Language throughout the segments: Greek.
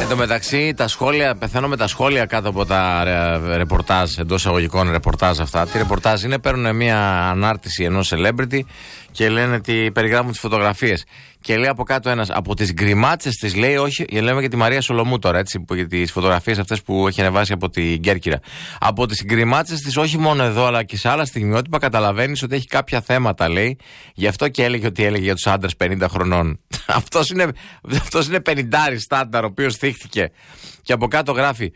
Εν τω μεταξύ, τα σχόλια, πεθαίνω με τα σχόλια κάτω από τα ρεπορτάζ, εντός εισαγωγικών ρεπορτάζ αυτά. Τι ρεπορτάζ είναι, παίρνουν μια ανάρτηση ενός celebrity και λένε ότι περιγράφουν τις φωτογραφίες. Και λέει από κάτω ένας, από τις γκριμάτσες της, λέει, όχι, λέμε για τη Μαρία Σολομού τώρα, έτσι, για τις φωτογραφίες αυτές που έχει ανεβάσει από την Κέρκυρα. Από τις γκριμάτσες της, όχι μόνο εδώ, αλλά και σε άλλα στιγμιότυπα, καταλαβαίνεις ότι έχει κάποια θέματα, λέει. Γι' αυτό και έλεγε ότι έλεγε για τους άντρες 50 χρονών. Αυτός είναι 50 στάνταρ, ο οποίος θύχτηκε. Και από κάτω γράφει,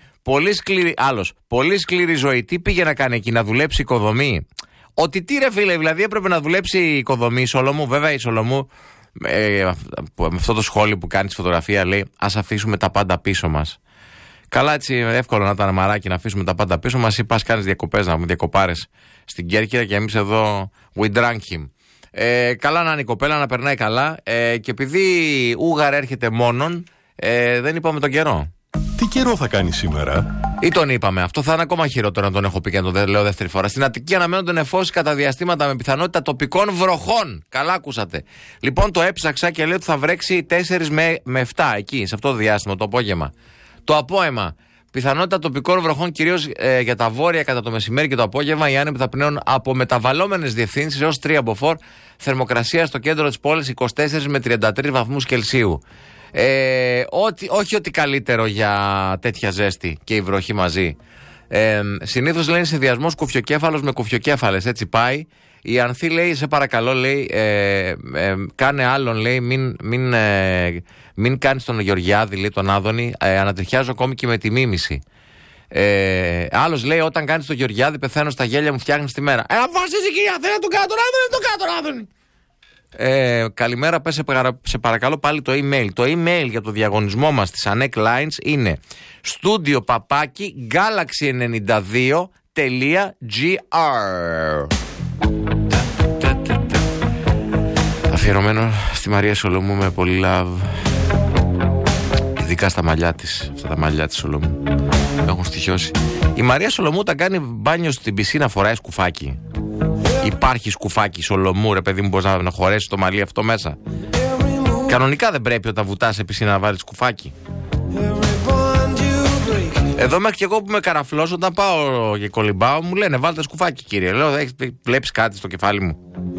πολύ σκληρή ζωή. Τι πήγε να κάνει εκεί, να δουλέψει οικοδομή? Ότι τι ρε φίλε, δηλαδή έπρεπε να δουλέψει οικοδομή η Σολομού. Βέβαια η Σολομού, με αυτό το σχόλιο που κάνει τη φωτογραφία, λέει, ας αφήσουμε τα πάντα πίσω μας. Καλά, έτσι εύκολο να ήταν μαράκι να αφήσουμε τα πάντα πίσω μας, ή πας κάνεις διακοπές, να πούμε διακοπάρες στην Κέρκυρα και εμείς εδώ we drank him. Καλά να είναι η κοπέλα, να περνάει καλά, και επειδή Ούγαρ έρχεται μόνον, δεν είπαμε τον καιρό. Τι καιρό θα κάνει σήμερα? Ή τον είπαμε. Αυτό θα είναι ακόμα χειρότερο να τον έχω πει και να τον λέω δεύτερη φορά. Στην Αττική αναμένονται νεφώσεις κατά διαστήματα με πιθανότητα τοπικών βροχών. Καλά ακούσατε. Λοιπόν, το έψαξα και λέει ότι θα βρέξει 4 με 7 εκεί, σε αυτό το διάστημα, το απόγευμα. Το απόεμα. Πιθανότητα τοπικών βροχών κυρίως για τα βόρεια κατά το μεσημέρι και το απόγευμα. Οι άνεμοι θα πνέουν από μεταβαλλόμενες διευθύνσεις έως 3 μποφόρ. Θερμοκρασία στο κέντρο της πόλης 24 με 33 βαθμούς Κελσίου. Όχι ότι καλύτερο για τέτοια ζέστη και η βροχή μαζί. Συνήθως λένε συνδυασμός κουφιοκέφαλος με κουφιοκέφαλες, έτσι πάει. Η Ανθή λέει, σε παρακαλώ, λέει, κάνε άλλον, λέει, μην κάνεις τον Γεωργιάδη, λέει, τον Άδωνη, ανατριχιάζω ακόμη και με τη μίμηση. Άλλος λέει, όταν κάνεις τον Γεωργιάδη πεθαίνω στα γέλια μου, φτιάχνεις τη μέρα. Αποφασίζει κυρία, θέλω να τον κάνω τον Άδωνη, τον κάνω τον Άδωνη. Καλημέρα, πες σε παρακαλώ πάλι το email. Το email για το διαγωνισμό μας της Anec Lines είναι studio@galaxy92.gr. Αφιερωμένο στη Μαρία Σολομού με πολύ love. Ειδικά στα μαλλιά της. Αυτά τα μαλλιά της Σολομού έχουν στοιχειώσει. Η Μαρία Σολομού όταν κάνει μπάνιο στην πισίνα φοράει σκουφάκι? Υπάρχει σκουφάκι Σολομού, ρε παιδί μου, μπορείς να χωρέσει το μαλλί αυτό μέσα? Κανονικά δεν πρέπει όταν βουτάς σε πισίνα να βάλεις σκουφάκι. Εδώ μέχρι και εγώ που με καραφλώσω, όταν πάω και κολυμπάω, μου λένε βάλτε σκουφάκι κύριε. Λέω, βλέπεις κάτι στο κεφάλι μου?